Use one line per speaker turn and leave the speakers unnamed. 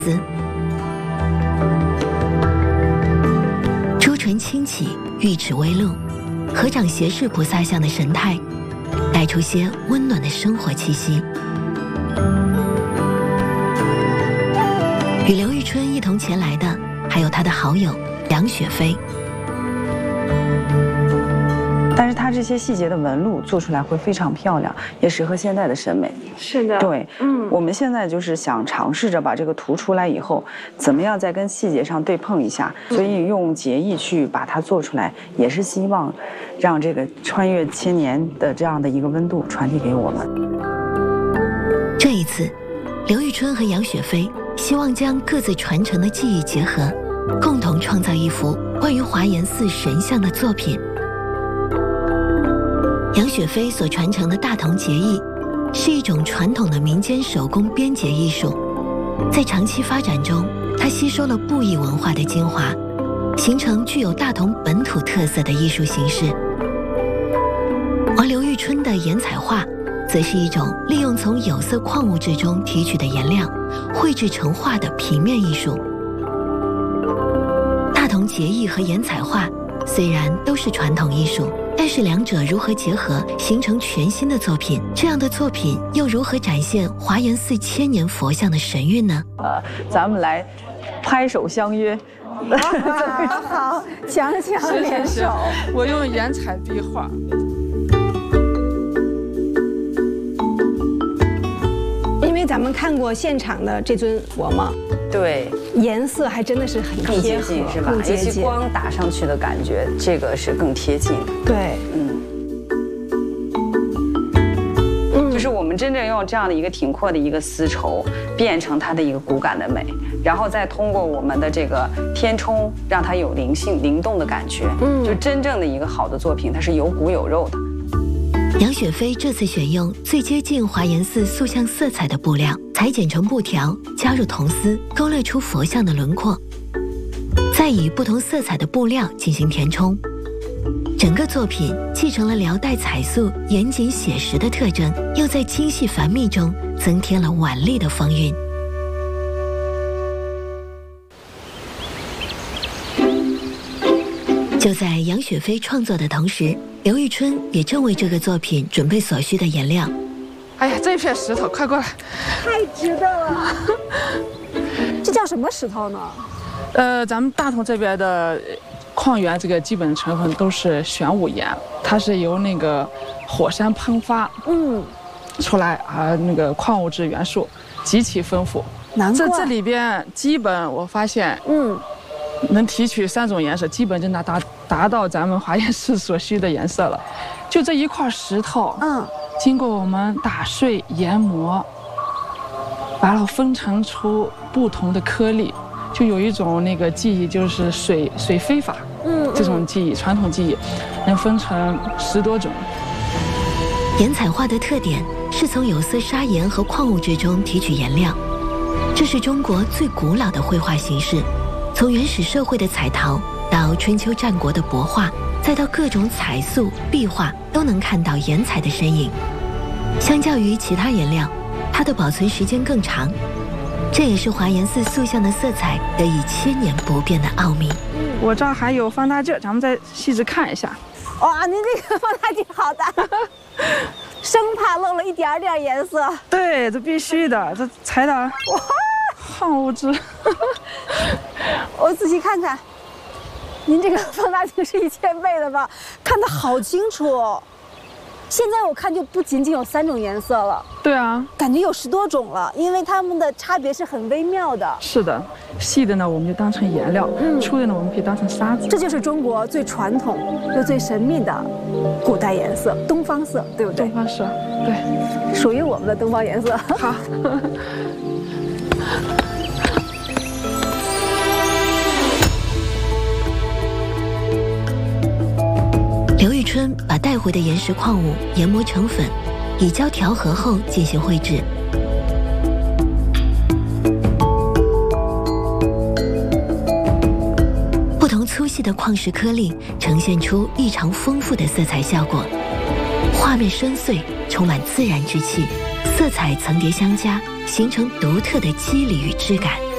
丝。朱唇轻启，玉齿微露，合掌斜视菩萨像的神态，带出些温暖的生活气息。与刘玉春一同前来的，还有她的好友杨雪飞。
但是它这些细节的纹路做出来会非常漂亮，也适合现在的审美。
是的，
对，我们现在就是想尝试着把这个图出来以后，怎么样再跟细节上对碰一下，所以用结艺去把它做出来，也是希望让这个穿越千年的这样的一个温度传递给我们。
这一次，刘玉春和杨雪飞希望将各自传承的技艺结合，共同创造一幅关于华严寺神像的作品。杨雪飞所传承的大同结艺，是一种传统的民间手工编结艺术，在长期发展中，它吸收了布艺文化的精华，形成具有大同本土特色的艺术形式。而刘玉春的颜彩画，则是一种利用从有色矿物质中提取的颜料，绘制成画的平面艺术。大同结艺和颜彩画虽然都是传统艺术，但是两者如何结合，形成全新的作品？这样的作品又如何展现华严寺千年佛像的神韵呢？
咱们来拍手相约。
好，强强联手。
我用颜彩壁画。
因为咱们看过现场的这尊佛嘛，
对，
颜色还真的是很
更接近，是吧？尤其光打上去的感觉，这个是更贴近。
对，
就是我们真正用这样的一个挺阔的一个丝绸，变成它的一个骨感的美，然后再通过我们的这个填充，让它有灵性、灵动的感觉。就真正的一个好的作品，它是有骨有肉的。
杨雪飞这次选用最接近华严寺塑像色彩的布料，裁剪成布条，加入铜丝，勾勒出佛像的轮廓，再以不同色彩的布料进行填充。整个作品继承了辽代彩塑严谨写实的特征，又在精细繁密中增添了婉丽的风韵。就在杨雪飞创作的同时，刘玉春也正为这个作品准备所需的颜料。
哎呀，这片石头，快过来！
太值得了。这叫什么石头呢？
咱们大同这边的矿源，这个基本成分都是玄武岩，它是由那个火山喷发，出来啊，那个矿物质元素极其丰富。
难怪
这里边基本我发现，能提取3种颜色，基本就达到咱们华严寺所需的颜色了。就这一块石头，经过我们打碎研磨，把它分成出不同的颗粒，就有一种那个技艺，就是水飞法，这种技艺，传统技艺，能分成10多种。
颜彩画的特点是从有色砂岩和矿物质中提取颜料，这是中国最古老的绘画形式。从原始社会的彩陶到春秋战国的帛画，再到各种彩塑、壁画，都能看到颜彩的身影。相较于其他颜料，它的保存时间更长，这也是华严寺塑像的色彩得以千年不变的奥秘。
我这儿还有放大镜，咱们再细致看一下。
哇，您这个放大镜好大，生怕漏了一点点颜色。
对，这必须的，这裁的哇，矿物质。
我仔细看看，您这个放大镜是1000倍的吧？看得好清楚哦。现在我看就不仅仅有3种颜色了。
对啊，
感觉有10多种了，因为它们的差别是很微妙的。
是的，细的呢我们就当成颜料，粗的呢我们可以当成沙子。
这就是中国最传统又最神秘的古代颜色——东方色，对不对？
东方色，对，
属于我们的东方颜色。
好。
刘玉春把带回的岩石矿物研磨成粉，以胶调和后进行绘制。不同粗细的矿石颗粒呈现出异常丰富的色彩效果，画面深邃，充满自然之气，色彩层叠相加，形成独特的肌理与质感。